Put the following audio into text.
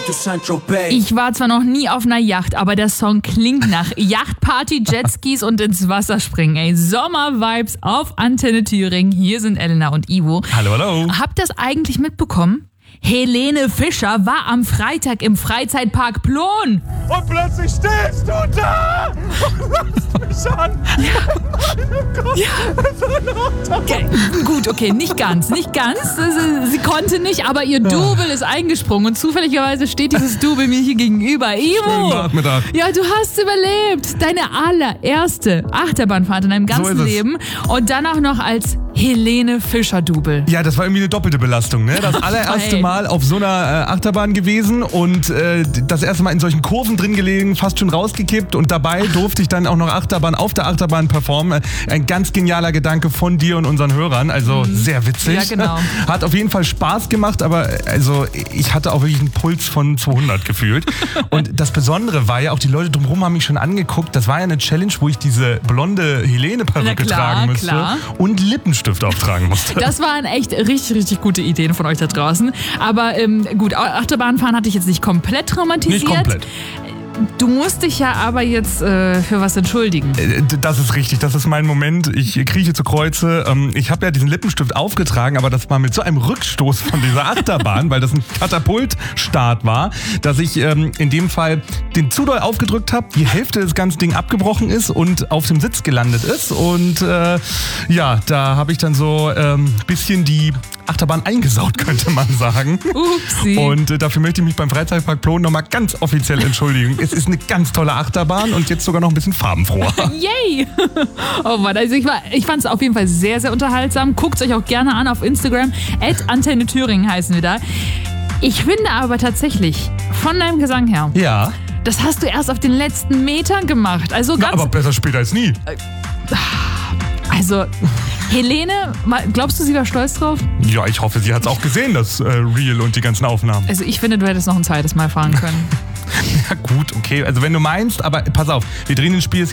Ich war zwar noch nie auf einer Yacht, aber der Song klingt nach Yachtparty, Jetskis und ins Wasser springen. Ey, Sommer-Vibes auf Antenne Thüringen. Hier sind Elena und Ivo. Hallo, hallo. Habt ihr das eigentlich mitbekommen? Helene Fischer war am Freitag im Freizeitpark Plon. Und plötzlich stehst du da und lachst mich an. Okay, gut, okay, nicht ganz. Sie konnte nicht, aber ihr Double ist eingesprungen und zufälligerweise steht dieses Double mir hier gegenüber. Ivo! Nachmittag. Ja, du hast überlebt. Deine allererste Achterbahnfahrt in deinem ganzen Leben und dann auch noch als Helene Fischer Double. Ja, das war irgendwie eine doppelte Belastung, ne? Das allererste Mal auf so einer Achterbahn gewesen und das erste Mal in solchen Kurven drin gelegen, fast schon rausgekippt und dabei durfte ich dann auch noch auf der Achterbahn performen. Ein ganz genialer Gedanke von dir und unseren Hörern, also sehr witzig. Ja, genau. Hat auf jeden Fall Spaß gemacht, aber also ich hatte auch wirklich einen Puls von 200 gefühlt. Und das Besondere war ja auch, die Leute drumherum haben mich schon angeguckt, das war ja eine Challenge, wo ich diese blonde Helene-Perücke tragen müsste und Lippenstift auftragen musste. Das waren echt richtig, richtig gute Ideen von euch da draußen. Aber gut, Achterbahnfahren hatte ich jetzt nicht komplett traumatisiert. Nicht komplett. Du musst dich ja aber jetzt für was entschuldigen. Das ist richtig, das ist mein Moment. Ich krieche zu Kreuze. Ich habe ja diesen Lippenstift aufgetragen, aber das war mit so einem Rückstoß von dieser Achterbahn, weil das ein Katapultstart war, dass ich in dem Fall den zu doll aufgedrückt habe, die Hälfte des ganzen Ding abgebrochen ist und auf dem Sitz gelandet ist. Und ja, da habe ich dann so ein bisschen die Achterbahn eingesaut, könnte man sagen. Upsi. Und dafür möchte ich mich beim Freizeitpark Plon nochmal ganz offiziell entschuldigen. Es ist eine ganz tolle Achterbahn und jetzt sogar noch ein bisschen farbenfroher. Yay! Oh Mann, also ich fand es auf jeden Fall sehr, sehr unterhaltsam. Guckt es euch auch gerne an auf Instagram. @Antenne Thüringen heißen wir da. Ich finde aber tatsächlich, von deinem Gesang her, Ja. das hast du erst auf den letzten Metern gemacht. Also ganz. Aber besser später als nie. Also, Helene, glaubst du, sie war stolz drauf? Ja, ich hoffe, sie hat es auch gesehen, das Reel und die ganzen Aufnahmen. Also ich finde, du hättest noch ein zweites Mal fahren können. Ja gut, okay, also wenn du meinst, aber pass auf, wir drehen den Spiel